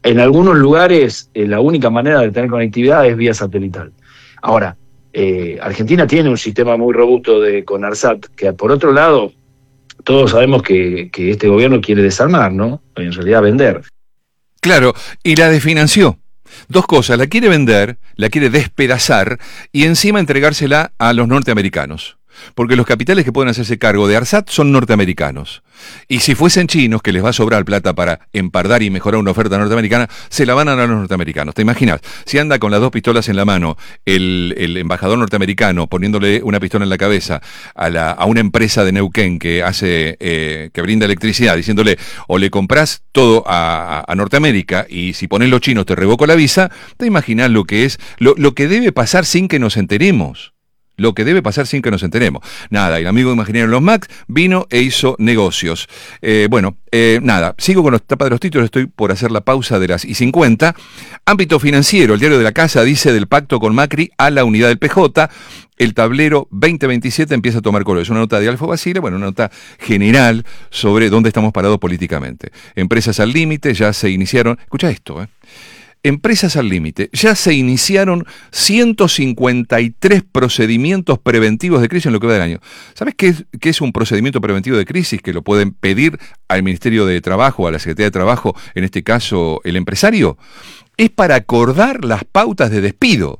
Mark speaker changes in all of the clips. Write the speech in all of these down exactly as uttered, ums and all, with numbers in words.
Speaker 1: en algunos lugares eh, la única manera de tener conectividad es vía satelital. Ahora, eh, Argentina tiene un sistema muy robusto de con ARSAT, que por otro lado, todos sabemos que, que este gobierno quiere desarmar, ¿no? En realidad vender.
Speaker 2: Claro, y la desfinanció. Dos cosas, la quiere vender, la quiere despedazar y encima entregársela a los norteamericanos. Porque los capitales que pueden hacerse cargo de ARSAT son norteamericanos. Y si fuesen chinos, que les va a sobrar plata para empardar y mejorar una oferta norteamericana, se la van a dar a los norteamericanos. ¿Te imaginas? Si anda con las dos pistolas en la mano el, el embajador norteamericano poniéndole una pistola en la cabeza a, la, a una empresa de Neuquén que hace eh, que brinda electricidad, diciéndole o le comprás todo a, a, a Norteamérica y si pones los chinos te revoco la visa, te imaginas lo que es, lo, lo que debe pasar sin que nos enteremos. Lo que debe pasar sin que nos enteremos. Nada, el amigo imaginario de los Max vino e hizo negocios. Eh, bueno, eh, nada, sigo con los tapas de los títulos, estoy por hacer la pausa de las y cincuenta. Ámbito financiero, el diario de la Casa dice del pacto con Macri a la unidad del P J. El tablero veinte veintisiete empieza a tomar color. Es una nota de Alfo Basile, bueno, una nota general sobre dónde estamos parados políticamente. Empresas al límite, ya se iniciaron. Escucha esto, ¿eh? Empresas al límite. Ya se iniciaron ciento cincuenta y tres procedimientos preventivos de crisis en lo que va del año. ¿Sabes qué es, qué es un procedimiento preventivo de crisis? Que lo pueden pedir al Ministerio de Trabajo, a la Secretaría de Trabajo, en este caso el empresario. Es para acordar las pautas de despido.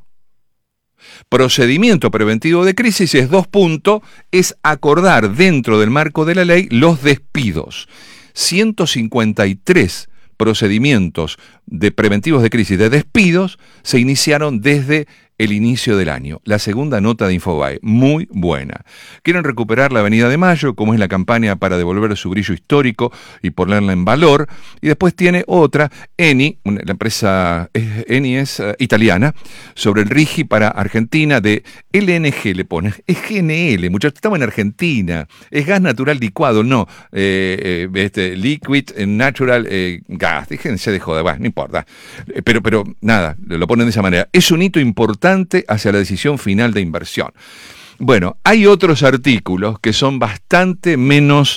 Speaker 2: Procedimiento preventivo de crisis es dos puntos, es acordar dentro del marco de la ley los despidos. ciento cincuenta y tres procedimientos de preventivos de crisis de despidos se iniciaron desde el inicio del año. La segunda nota de Infobae, muy buena. Quieren recuperar la Avenida de Mayo, como es la campaña para devolver su brillo histórico y ponerla en valor. Y después tiene otra, Eni, la empresa Eni es uh, italiana, sobre el RIGI para Argentina de L N G, le pone. Es G N L, muchachos, estamos en Argentina. Es gas natural licuado, no. Eh, eh, este, liquid natural eh, gas. Déjense de joder, bueno, no importa. Eh, pero, pero nada, lo ponen de esa manera. Es un hito importante hacia la decisión final de inversión. Bueno, hay otros artículos que son bastante menos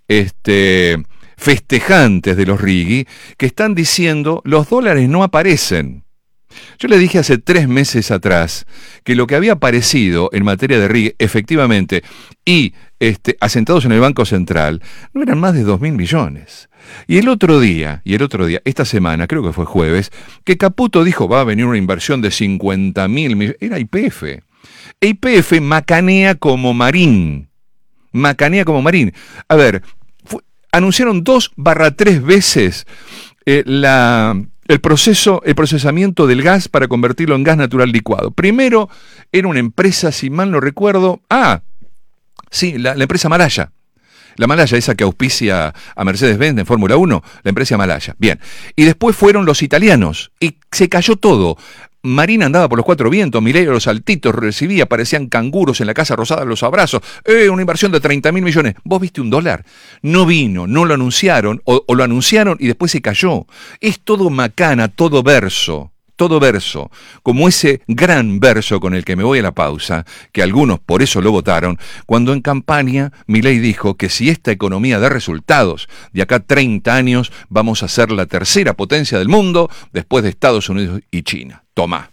Speaker 2: este, festejantes de los RIGI, que están diciendo los dólares no aparecen. Yo le dije hace tres meses atrás que lo que había aparecido en materia de RIGI, efectivamente, y este, asentados en el Banco Central, no eran más de dos mil millones. Y el otro día, y el otro día, esta semana, creo que fue jueves, que Caputo dijo va a venir una inversión de cincuenta mil millones, era Y P F. Y P F macanea como Marín. Macanea como Marín. A ver, fue, anunciaron dos barra tres veces eh, la... El proceso, el procesamiento del gas para convertirlo en gas natural licuado. Primero era una empresa, si mal no recuerdo, ah, sí, la, la empresa Malaya. La Malaya, esa que auspicia a Mercedes-Benz en Fórmula uno, la empresa Malaya. Bien. Y después fueron los italianos y se cayó todo. Marín andaba por los cuatro vientos, Milei los saltitos recibía, parecían canguros en la Casa Rosada, los abrazos. ¡Eh, una inversión de treinta mil millones! ¿Vos viste un dólar? No vino, no lo anunciaron, o, o lo anunciaron y después se cayó. Es todo macana, todo verso. Todo verso, como ese gran verso con el que me voy a la pausa, que algunos por eso lo votaron, cuando en campaña Milei dijo que si esta economía da resultados, de acá treinta años vamos a ser la tercera potencia del mundo después de Estados Unidos y China. Tomá.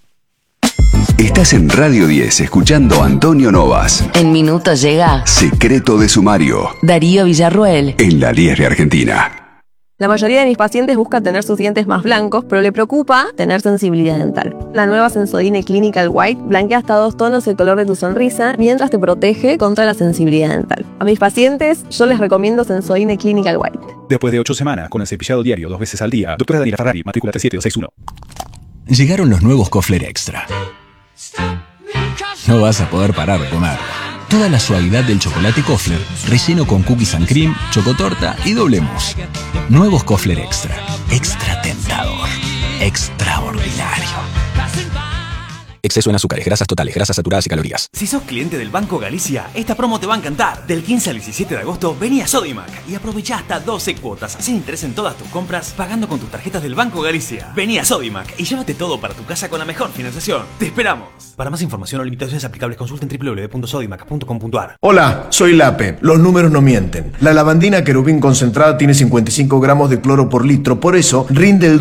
Speaker 3: Estás en Radio diez escuchando a Antonio Novas.
Speaker 4: En minutos llega
Speaker 3: Secreto de Sumario.
Speaker 4: Darío Villarroel.
Speaker 3: En la diez de Argentina.
Speaker 5: La mayoría de mis pacientes busca tener sus dientes más blancos, pero le preocupa tener sensibilidad dental. La nueva Sensodyne Clinical White blanquea hasta dos tonos el color de tu sonrisa, mientras te protege contra la sensibilidad dental. A mis pacientes, yo les recomiendo Sensodyne Clinical White.
Speaker 6: Después de ocho semanas, con el cepillado diario dos veces al día, doctora Daniela Ferrari, matrícula tres siete dos seis uno.
Speaker 7: Llegaron los nuevos Kofler Extra. No vas a poder parar de comer. Toda la suavidad del chocolate Kofler, relleno con cookies and cream, chocotorta y doble mousse. Nuevos Kofler Extra. Extra tentador. Extraordinario. Exceso en azúcares, grasas totales, grasas saturadas y calorías.
Speaker 8: Si sos cliente del Banco Galicia, esta promo te va a encantar. Del quince al diecisiete de agosto, vení a Sodimac y aprovecha hasta doce cuotas sin interés en todas tus compras, pagando con tus tarjetas del Banco Galicia. Vení a Sodimac y llévate todo para tu casa con la mejor financiación. ¡Te esperamos! Para más información o limitaciones aplicables, consulten doble u doble u doble u punto sodimac punto com punto a r.
Speaker 9: Hola, soy Lape. Los números no mienten. La lavandina querubín concentrada tiene cincuenta y cinco gramos de cloro por litro, por eso rinde el